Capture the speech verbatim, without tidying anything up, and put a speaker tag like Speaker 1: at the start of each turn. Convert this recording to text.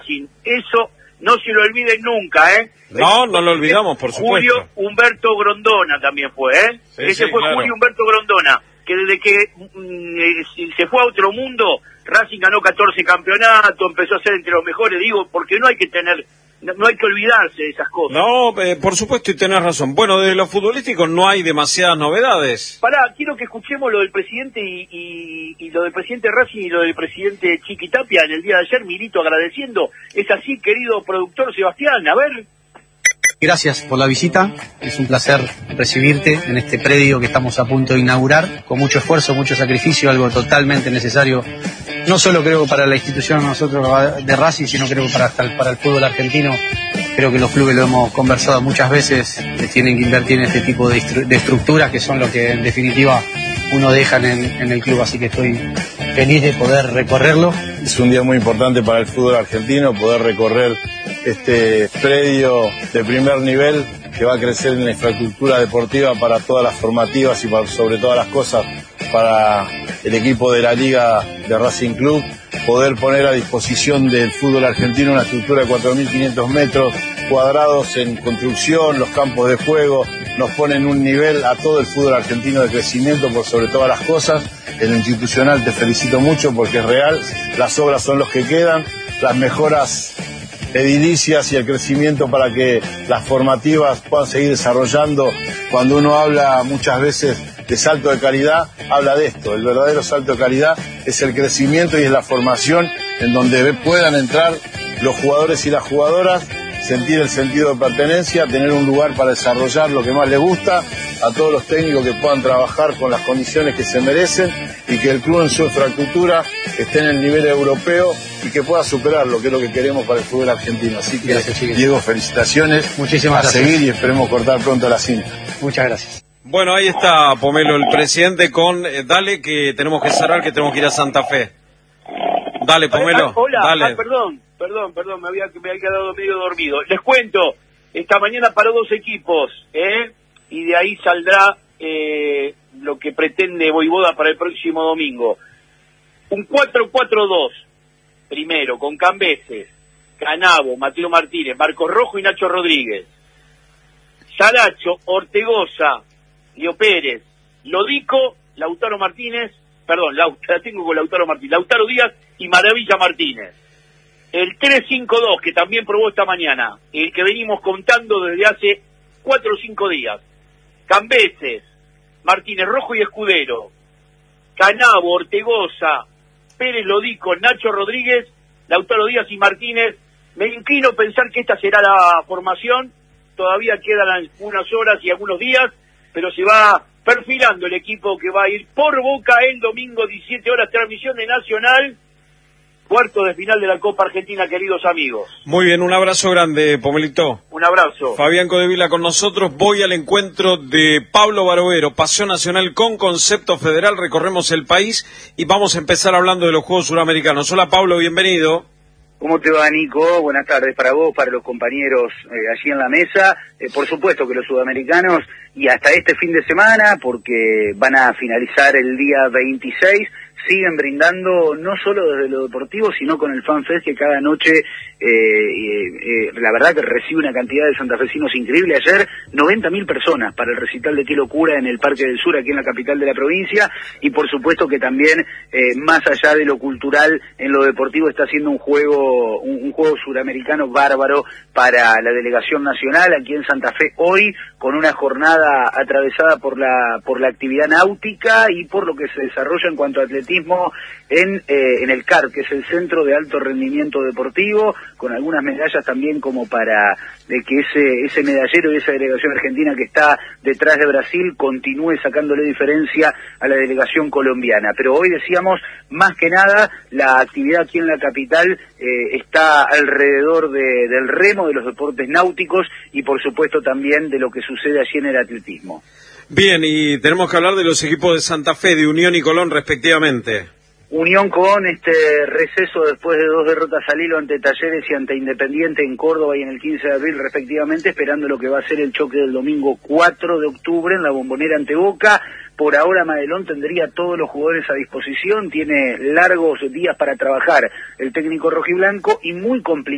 Speaker 1: Eso no se lo olviden nunca, ¿eh?
Speaker 2: No, no lo olvidamos, por supuesto.
Speaker 1: Julio Humberto Grondona también fue, ¿eh?
Speaker 2: Sí,
Speaker 1: Ese
Speaker 2: sí,
Speaker 1: fue
Speaker 2: claro.
Speaker 1: Julio Humberto Grondona, que desde que mm, se fue a otro mundo, Racing ganó catorce campeonatos, empezó a ser entre los mejores, digo, porque no hay que tener, no, no hay que olvidarse de esas cosas.
Speaker 2: No, eh, por supuesto, y tenés razón. Bueno, de lo futbolístico no hay demasiadas novedades.
Speaker 1: Pará, quiero que escuchemos lo del presidente y, y, y lo del presidente Racing y lo del presidente Chiqui Tapia en el día de ayer, Milito agradeciendo. Es así, querido productor Sebastián, a ver.
Speaker 3: Gracias por la visita, es un placer recibirte en este predio que estamos a punto de inaugurar, con mucho esfuerzo, mucho sacrificio, algo totalmente necesario, no solo creo para la institución nosotros de Racing, sino creo para, hasta el, para el fútbol argentino. Creo que los clubes lo hemos conversado muchas veces, que tienen que invertir en este tipo de, estru- de estructuras que son lo que en definitiva uno deja en, en el club, así que estoy feliz de poder recorrerlo.
Speaker 4: Es un día muy importante para el fútbol argentino, poder recorrer este predio de primer nivel que va a crecer en la infraestructura deportiva para todas las formativas y para, sobre todas las cosas para el equipo de la Liga de Racing Club, poder poner a disposición del fútbol argentino una estructura de cuatro mil quinientos metros cuadrados en construcción, los campos de juego, nos ponen un nivel a todo el fútbol argentino de crecimiento por sobre todas las cosas. En lo institucional te felicito mucho porque es real, las obras son los que quedan, las mejoras edilicias y el crecimiento para que las formativas puedan seguir desarrollando. Cuando uno habla muchas veces de salto de calidad, habla de esto, el verdadero salto de calidad es el crecimiento y es la formación en donde puedan entrar los jugadores y las jugadoras, sentir el sentido de pertenencia, tener un lugar para desarrollar lo que más les gusta, a todos los técnicos que puedan trabajar con las condiciones que se merecen y que el club en su infraestructura esté en el nivel europeo y que pueda superar lo que es lo que queremos para el fútbol argentino. Así que, gracias, Diego, felicitaciones.
Speaker 3: Muchísimas
Speaker 4: a
Speaker 3: gracias.
Speaker 4: seguir y esperemos cortar pronto la cinta.
Speaker 3: Muchas gracias.
Speaker 2: Bueno, ahí está Pomelo, el presidente, con eh, dale que tenemos que cerrar, que tenemos que ir a Santa Fe. Dale, Pomelo.
Speaker 1: Ah, hola,
Speaker 2: dale.
Speaker 1: Ah, perdón, perdón, perdón, me había, me había quedado medio dormido. Les cuento, esta mañana paró dos equipos, ¿eh? Y de ahí saldrá eh, lo que pretende Voivoda para el próximo domingo. Un cuatro cuatro dos, primero, con Cambeses, Canavo, Mateo Martínez, Marcos Rojo y Nacho Rodríguez. Saracho, Ortegoza, Leo Pérez, Lodico, Lautaro Martínez, perdón, la, la tengo con Lautaro Martínez, Lautaro Díaz y Maravilla Martínez. El tres cinco dos, que también probó esta mañana, el que venimos contando desde hace cuatro o cinco días. Cambeses, Martínez Rojo y Escudero, Canavo, Ortegoza, Pérez, Lodico, Nacho Rodríguez, Lautaro Díaz y Martínez. Me inclino a pensar que esta será la formación. Todavía quedan unas horas y algunos días, pero se va perfilando el equipo que va a ir por Boca el domingo, diecisiete horas, transmisión de Nacional, cuarto de final de la Copa Argentina, queridos amigos.
Speaker 2: Muy bien, un abrazo grande, Pomelito.
Speaker 1: Un abrazo.
Speaker 2: Fabián Codevila con nosotros. Voy al encuentro de Pablo Barovero, Pasión Nacional con concepto federal. Recorremos el país y vamos a empezar hablando de los Juegos Suramericanos. Hola, Pablo, bienvenido.
Speaker 5: ¿Cómo te va, Nico? Buenas tardes para vos, para los compañeros eh, allí en la mesa. Eh, por supuesto que los sudamericanos, y hasta este fin de semana, porque van a finalizar el día veintiséis, siguen brindando no solo desde lo deportivo, sino con el FanFest que cada noche, eh, eh, eh, la verdad que recibe una cantidad de santafesinos increíble. Ayer, noventa mil personas para el recital de Qué Locura en el Parque del Sur, aquí en la capital de la provincia, y por supuesto que también, eh, más allá de lo cultural, en lo deportivo está haciendo un juego, un, un juego suramericano bárbaro para la delegación nacional, aquí en Santa Fe hoy, con una jornada atravesada por la, por la actividad náutica y por lo que se desarrolla en cuanto a atletismo en, eh, en el C A R, que es el Centro de Alto Rendimiento Deportivo, con algunas medallas también como para de que ese ese medallero y esa delegación argentina que está detrás de Brasil continúe sacándole diferencia a la delegación colombiana. Pero hoy decíamos, más que nada, la actividad aquí en la capital eh, está alrededor de, del remo, de los deportes náuticos y por supuesto también de lo que sucede allí en el atletismo.
Speaker 2: Bien, y tenemos que hablar de los equipos de Santa Fe, de Unión y Colón respectivamente.
Speaker 5: Unión con este receso después de dos derrotas al hilo ante Talleres y ante Independiente en Córdoba y en el quince de abril respectivamente, esperando lo que va a ser el choque del domingo cuatro de octubre en la Bombonera ante Boca. Por ahora Madelón tendría todos los jugadores a disposición, tiene largos días para trabajar el técnico rojiblanco y muy complicado